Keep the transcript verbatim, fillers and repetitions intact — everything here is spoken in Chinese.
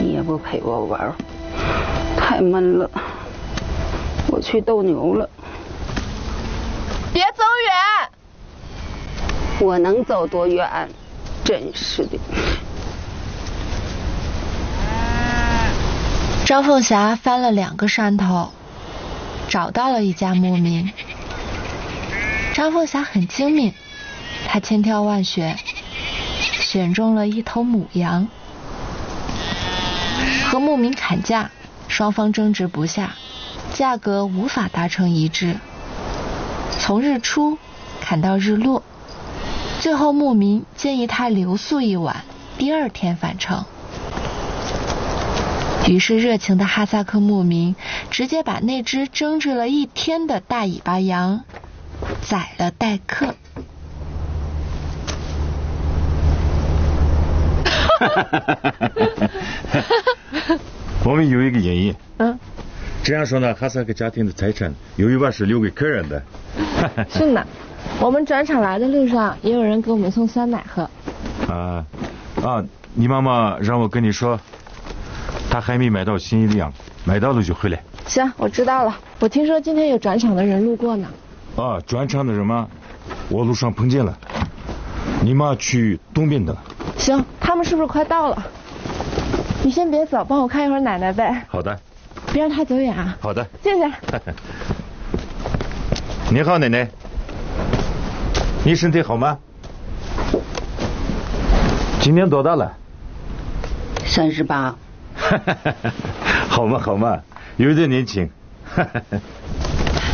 你也不陪我玩，太闷了。我去斗牛了。 别走远。 我能走多远？真是的。 张凤霞翻了两个山头，找到了一家牧民。张凤霞很精明，她千挑万选，选中了一头母羊。和牧民砍价，双方争执不下，价格无法达成一致。从日出砍到日落，最后牧民建议他留宿一晚，第二天返程。于是热情的哈萨克牧民直接把那只争执了一天的大尾巴羊宰了待客。 我们有一个原因， 嗯， 这样说呢，哈萨克家庭的财产有一半是留给客人的。 是呢，我们转场来的路上也有人给我们送酸奶喝。 啊啊！你妈妈让我跟你说，她还没买到心仪的羊，买到了就回来。 行，我知道了。我听说今天有转场的人路过呢。 啊，转场的人吗？我路上碰见了。你妈去东边的了。 行，他们是不是快到了？你先别走，帮我看一会儿奶奶呗。 好的。 别让她走远啊。 好的。 谢谢。 你好，奶奶。你身体好吗？今年多大了？ 三十八。 好嘛好嘛，有点年轻。